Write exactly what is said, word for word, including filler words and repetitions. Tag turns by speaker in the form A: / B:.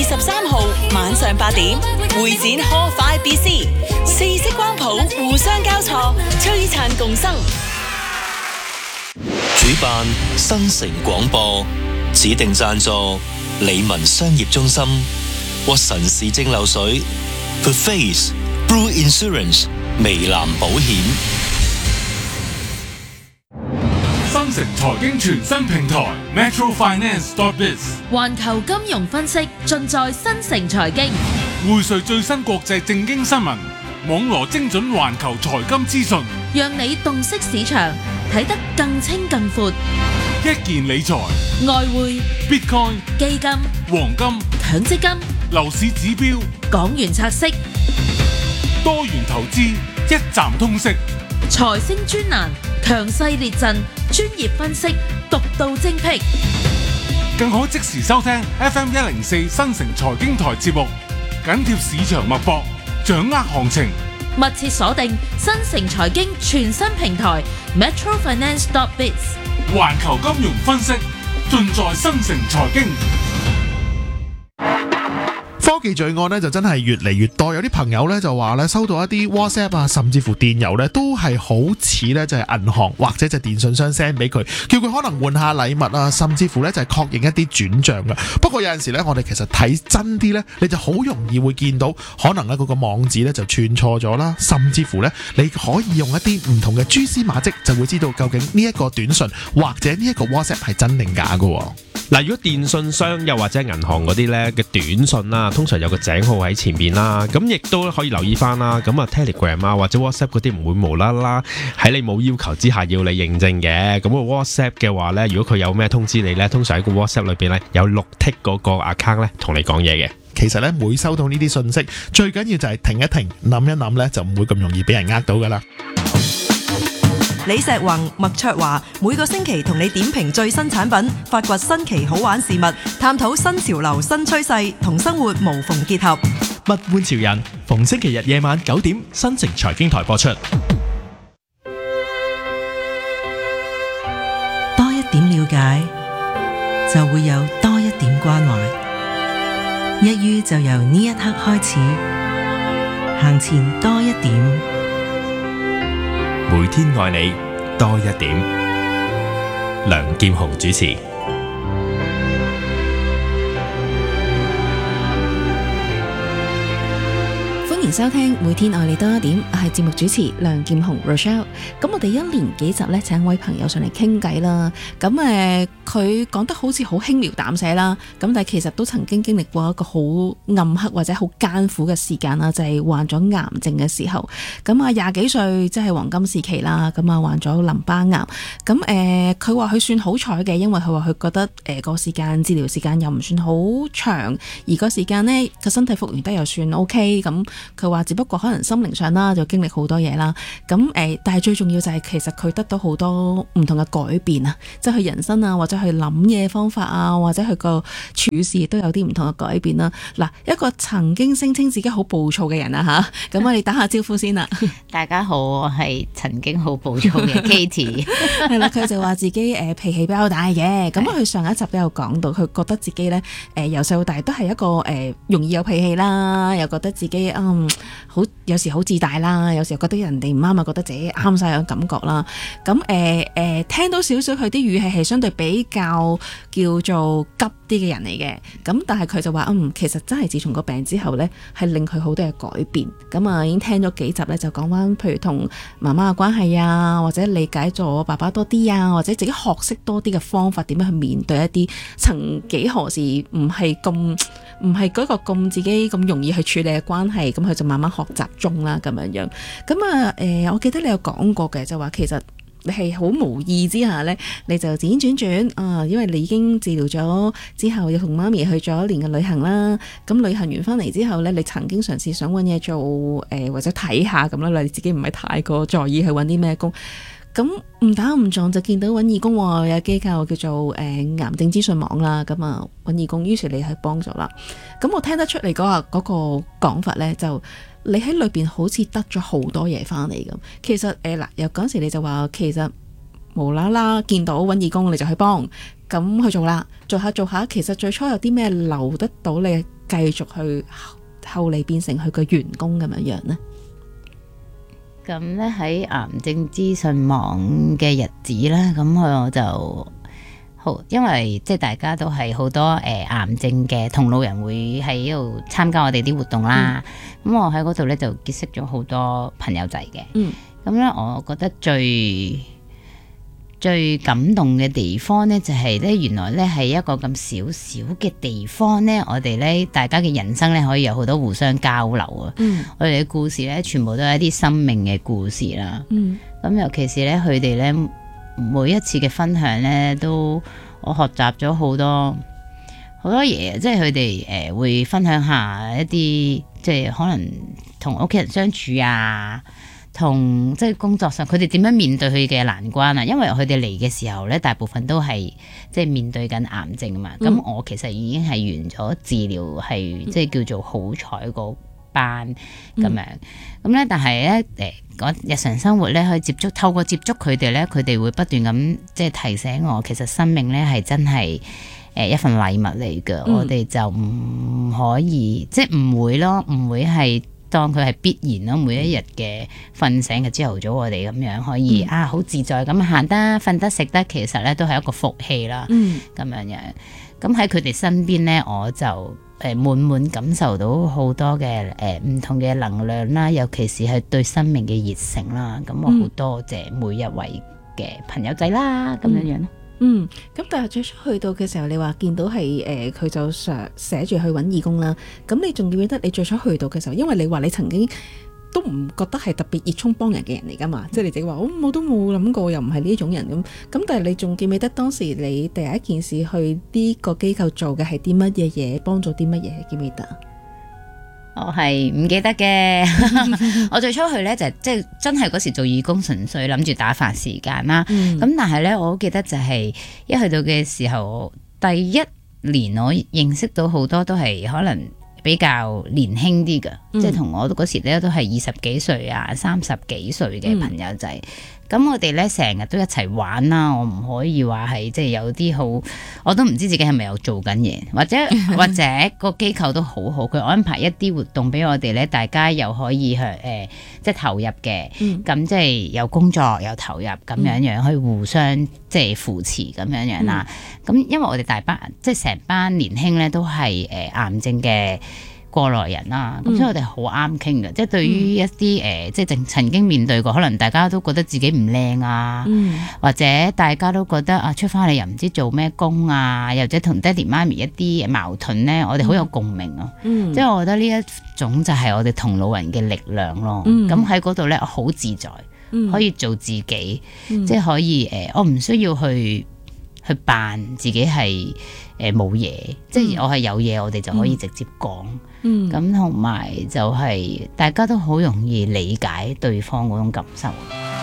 A: 十三號晚上八點，會展科快 B C， 四色光譜互相交錯，璀璨共生。
B: 主辦新城廣播，指定贊助理文商業中心、屈臣氏蒸餾水、The Face、Blue Insurance、微藍保險。
C: 新城財經全新平台 Metro Finance dot biz，
D: 環球金融分析盡在新城財經，
C: 匯萃最新國際政經新聞，網羅精準環球財金資訊，
D: 讓你洞悉市場，睇得更清更闊。
C: 一件理財、
D: 外匯、
C: Bitcoin、
D: 基金、
C: 黃金、
D: 強積金、
C: 樓市指標、
D: 港元拆息、
C: 多元投資，一站通識。
D: 財星專欄，強勢列陣，專業分析，獨到精闢，
C: 更可即時收聽 F M 一零四新城財經台節目，緊貼市場脈搏，掌握行情。
D: 密切鎖定新城財經全新平台 Metro Finance dot biz，
C: 環球金融分析盡在新城財經。
E: 科技罪案咧就真係越嚟越多，有啲朋友咧就話咧收到一啲 WhatsApp 啊，甚至乎電郵咧都係好似咧就係銀行或者就係電信商 send 俾佢，叫佢可能換下禮物啊，甚至乎咧就係確認一啲轉賬嘅。不過有陣時咧，我哋其實睇真啲咧，你就好容易會見到可能咧嗰個網址咧就串錯咗啦，甚至乎咧你可以用一啲唔同嘅蛛絲馬跡，就會知道究竟呢一個短信或者呢一個 WhatsApp 係真定假嘅。
F: 嗱，如果電信商又或者銀行嗰啲咧嘅短信啦，通常有個井號喺前面啦，咁亦都可以留意翻啦。咁啊 Telegram 啊或者 WhatsApp 嗰啲唔會無啦啦喺你冇要求之下要你認證嘅。咁個 WhatsApp 嘅話咧，如果佢有咩通知你咧，通常喺個 WhatsApp 裏邊咧有綠剔嗰個 account 咧同你講嘢嘅。
E: 其實咧每收到呢啲信息，最緊要就係停一停，諗一諗咧，就唔會咁容易俾人呃到噶啦。
G: 李石宏、麥卓華每個星期同你點評最新產品，發掘新奇好玩事物，探討新潮流新趨勢，同生活無縫結合。
H: 物玩潮人，逢星期日夜晚九點，新城財經台播出。
G: 多一點了解，就會有多一點關懷。一於就由呢一刻開始，行前多一點。
F: 每天愛你多一點。梁劍雄主持。
I: 歡迎收聽每天愛你多一點，我係節目主持梁劍雄 Rochelle。咁我哋一連幾集咧，請位朋友上嚟傾偈啦。咁誒，佢講得好似好輕描淡寫啦，咁但係其實都曾經經歷過一個好暗黑或者好艱苦嘅時間啦，就係患咗癌症嘅時候。咁啊，廿幾歲即係黃金時期啦。咁啊，患咗淋巴癌。咁誒，佢話佢算好彩嘅，因為佢話佢覺得誒個時間治療時間又唔算好長，而個時間呢，個身體復原得又算 OK。咁佢話只不過可能心靈上啦，就經歷好多嘢啦。咁誒，但係最重要就係其實佢得到好多唔同嘅改變啊，即係佢人生啊，或者去諗嘢方法啊，或者佢個處事都有啲唔同嘅改變啦。嗱，一個曾經聲稱自己好暴躁嘅人啊吓，咁我哋打下招呼先啦。
J: 大家好，我係曾經好暴躁嘅 Katie。
I: 係啦，佢就話自己誒脾氣比較大嘅。咁佢上一集都有講到，佢覺得自己咧誒由細到大都係一個誒容易有脾氣啦，又覺得自己嗯好有時好自大啦，有時候覺得人哋唔啱啊，覺得自己啱晒嘅感覺啦。咁誒誒聽到少少佢啲語氣係相對比較叫做急啲嘅人嚟嘅。咁但係佢就話嗯其實真係自從個病之後咧，係令佢好多嘅改變。咁啊已經聽咗幾集咧，就講翻譬如同媽媽嘅關係啊，或者理解咗爸爸多啲啊，或者自己學識多啲嘅方法，點樣去面對一啲曾幾何時唔係咁唔係嗰個咁自己咁容易去處理嘅關係。咁佢就慢慢學習中啦，咁樣樣。咁啊誒，我記得你有講過嘅，就話其實你係好無意之下咧，你就輾轉轉啊，因為你已經治療咗之後，又同媽咪去咗一年嘅旅行啦。咁旅行完翻嚟之後咧，你曾經嘗試想揾嘢做誒、呃，或者睇下咁啦，你自己唔係太過在意去揾啲咩工。咁誤打誤撞就見到揾義工喎，有機構叫做誒、呃、癌症資訊網啦，咁啊揾義工，於是你去幫咗啦。咁我聽得出嚟嗰個嗰個講法咧，就你喺裏邊好似得咗好多嘢翻嚟咁。其實誒嗱，由嗰陣時你就話其實無啦啦見到揾義工你就去幫，咁去做啦，做下做下，其實最初有啲咩留得到你繼續去後嚟變成佢個員工咁樣樣呢？
J: 咁咧喺癌症資訊網嘅日子咧，咁我就好，因為即係大家都係好多誒、呃、癌症嘅同路人會喺呢度參加我哋啲活動啦。咁、嗯、我喺嗰度咧就結識咗好多朋友仔嘅。
I: 嗯，
J: 咁咧我覺得最最感動嘅地方咧，就係咧原來咧係一個咁小小嘅地方咧，我哋咧大家嘅人生咧可以有好多互相交流啊。
I: 嗯，
J: 我哋嘅故事咧全部都係一啲生命嘅故事啦。
I: 嗯，
J: 咁尤其是咧佢哋咧每一次嘅分享咧，都我學習咗好多好多嘢，即係佢哋誒會分享下一啲即係可能同屋企人相處啊。同即係工作上，佢哋點樣面對佢嘅難關啊？因為佢哋嚟嘅時候咧，大部分都係即係面對緊癌症啊嘛。咁、嗯、我其實已經係完咗治療，係即係叫做好彩個班咁樣。咁咧、嗯，但係咧誒，日常生活咧，去接觸透過接觸佢哋咧，佢哋會不斷咁即係提醒我，其實生命咧係真係誒一份禮物嚟㗎。嗯、我哋就唔可以即係唔會咯，唔會係。當佢係必然咯，每一日嘅瞓醒嘅朝頭早，我哋咁樣可以、嗯、啊好自在咁行得、瞓得、食得，其實咧都係一個福氣啦。咁、嗯、樣樣，咁喺佢哋身邊咧，我就誒滿滿感受到好多嘅誒唔同嘅能量啦，尤其是係對生命嘅熱誠啦。咁我好多謝每一位嘅朋友仔啦，咁、嗯、樣樣咯。
I: 嗯，咁但係最初去到嘅時候，你話見到係誒佢就寫寫住去揾義工啦。咁你仲記唔記得你最初去到嘅時候？因為你話你曾經都唔覺得係特別熱衷幫人嘅人嚟噶嘛，即係你自己話，哦，我都冇諗過，又唔係呢種人咁。咁但係你仲記唔記得當時你第一件事去呢個機構做嘅係啲乜嘢嘢，幫咗啲乜嘢？記唔記得？
J: 我係唔記得嘅，我最初去咧就即、是、係真係嗰時做義工，純粹諗住打發時間啦。咁、嗯、但係咧，我好記得就係一去到嘅時候，第一年我認識到好多都係可能比較年輕啲嘅，嗯、即係同我嗰時咧都係二十幾歲啊、三十幾歲嘅朋友仔。咁、嗯、我哋咧成日都一齊玩啦，我唔可以話係即係有啲好，我都唔知自己係咪有做緊嘢，或者或者個機構都好好，佢安排一啲活動俾我哋咧，大家又可以去誒、呃、即係投入嘅，咁、嗯、即係有工作有投入咁樣樣，去互相即係扶持咁樣樣啦。咁、嗯、因為我哋大班即係成班年輕咧都係誒、呃、癌症嘅過來人啦，咁、嗯、所以我哋好啱傾嘅，即係對於一啲誒、呃，即係曾曾經面對過，可能大家都覺得自己唔靚啊，嗯、或者大家都覺得啊，出翻嚟又唔知做咩工啊，又或者同爹哋媽咪一啲矛盾咧，我哋好有共鳴咯。嗯、即係我覺得呢一種就係我哋同路人嘅力量咯。咁喺嗰度咧，我好自在，嗯、可以做自己，嗯、即係可以誒、呃，我唔需要去去扮自己係誒冇嘢，即係我係有嘢，我哋就可以直接講。嗯，咁同埋就係大家都好容易理解對方嗰種感受。